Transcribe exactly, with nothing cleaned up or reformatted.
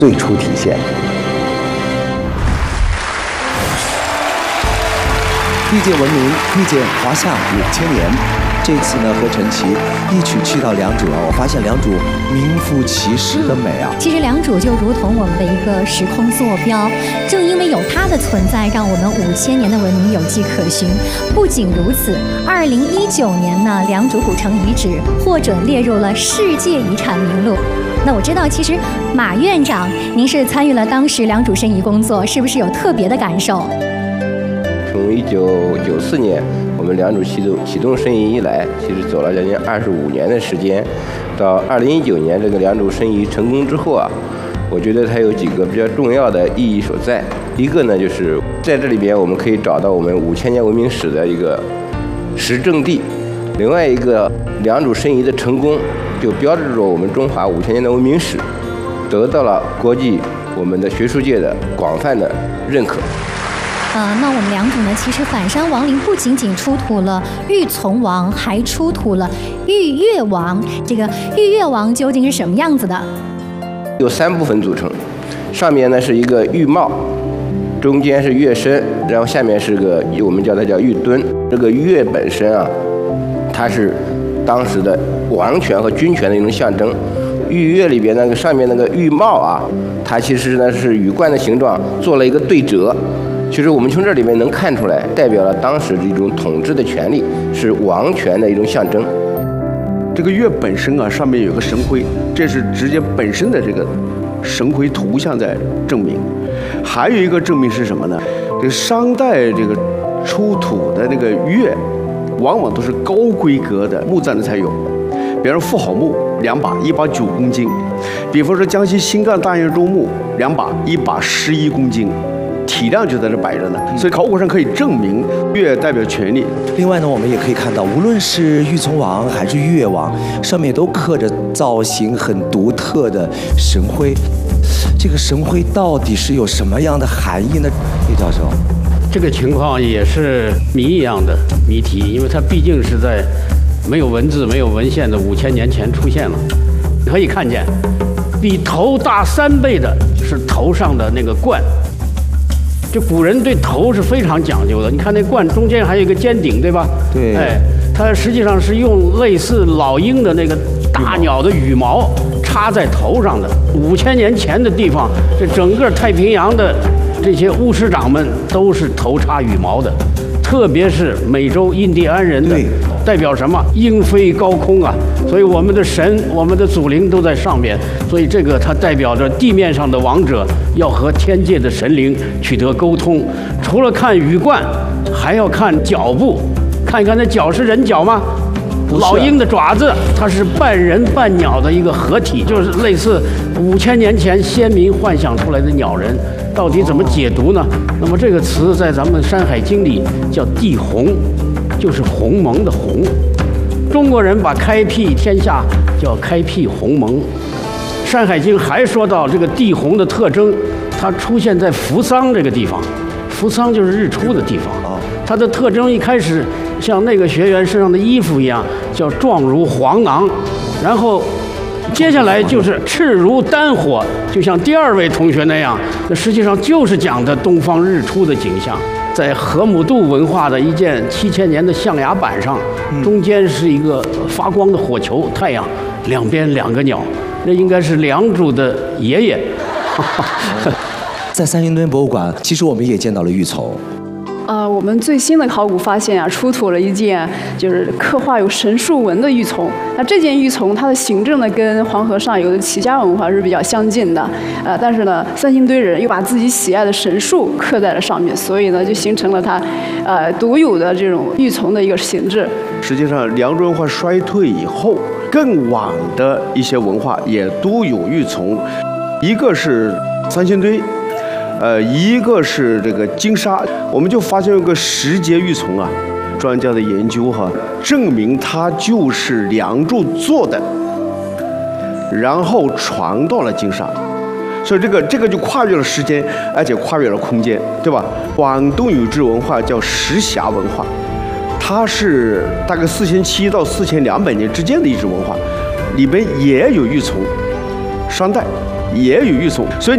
最初体现。遇见文明，遇见华夏五千年。这次呢，和陈琦一起去到良渚啊，我发现良渚名副其实的美啊。 其实良渚就如同我们的一个时空坐标，正因为有它的存在，让我们五千年的文明有迹可循。不仅如此，二零一九年呢，良渚古城遗址获准列入了世界遗产名录。那我知道，其实马院长，您是参与了当时良渚申遗工作，是不是有特别的感受？ 从一九九四年我们良渚启动启动申遗以来，其实走了将近二十五年的时间。到二零一九年这个良渚申遗成功之后啊，我觉得它有几个比较重要的意义所在。一个呢，就是在这里边我们可以找到我们五千年文明史的一个实证地；另外一个，良渚申遗的成功，就标志着我们中华五千年的文明史得到了国际我们的学术界的广泛的认可。 呃，那我们良渚呢，其实反山王陵不仅仅出土了玉琮王，还出土了玉月王。这个玉月王究竟是什么样子的？ 由三部分组成，上面呢是一个玉帽，中间是月身，然后下面是个我们叫它叫玉墩。这个月本身啊，它是当时的王权和君权的一种象征。玉月里边那个上面那个玉帽啊，它其实呢是羽冠的形状做了一个对折。其实我们从这里面能看出来，代表了当时这种统治的权利，是王权的一种象征。 这个月本身啊，上面有个神徽，这是直接本身的这个神徽图像在证明。还有一个证明是什么呢？这个商代这个出土的那个月，往往都是高规格的木造的才有，比方说妇好木两把，一把九公斤；比方说江西新干大雁洲木两把，一把十一公斤。体量就在这摆着呢，所以考古上可以证明月代表权力。 另外呢，我们也可以看到，无论是玉琮王还是玉月王，上面都刻着造型很独特的神徽。这个神徽到底是有什么样的含义呢？叶教授， 这个情况也是谜一样的谜题，因为它毕竟是在没有文字、没有文献的五千年前出现了。可以看见，比头大三倍的是头上的那个冠。就古人对头是非常讲究的，你看那冠中间还有一个尖顶，对吧？ 对。 哎，它实际上是用类似老鹰的那个大鸟的羽毛插在头上的。五千年前的地方，这整个太平洋的这些巫师长们都是头插羽毛的，特别是美洲印第安人的，代表什么？鹰飞高空啊！所以我们的神、我们的祖灵都在上面，所以这个它代表着地面上的王者要和天界的神灵取得沟通。除了看羽冠，还要看脚部，看一看那脚是人脚吗？老鹰的爪子，它是半人半鸟的一个合体，就是类似五千年前先民幻想出来的鸟人。到底怎么解读呢？那么这个词在咱们《山海经》里叫地鸿，就是鸿蒙的鸿。中国人把开辟天下叫开辟鸿蒙。《山海经》还说到这个地鸿的特征，它出现在扶桑这个地方，扶桑就是日出的地方。它的特征一开始像那个学员身上的衣服一样，叫状如黄囊，然后接下来就是赤如丹火，就像第二位同学那样，那实际上就是讲的东方日出的景象。在河姆渡文化的一件七千年的象牙板上，中间是一个发光的火球，太阳，两边两个鸟，那应该是良渚的爷爷。 在三星堆博物馆，其实我们也见到了玉琮。 呃，我们最新的考古发现啊，出土了一件就是刻画有神树纹的玉琮。那这件玉琮它的形制呢，跟黄河上游的齐家文化是比较相近的。呃，但是呢，三星堆人又把自己喜爱的神树刻在了上面，所以呢，就形成了它呃独有的这种玉琮的一个形制。 实际上，良渚文化衰退以后，更晚的一些文化也都有玉琮，一个是三星堆。呃，一个是这个金沙，我们就发现有个石节玉琮啊，专家的研究哈，证明它就是良渚做的，然后传到了金沙，所以这个这个就跨越了时间，而且跨越了空间，对吧？广东有支文化叫石峡文化，它是大概四千七到四千两百年之间的一支文化，里边也有玉琮，商代也有玉琮，所以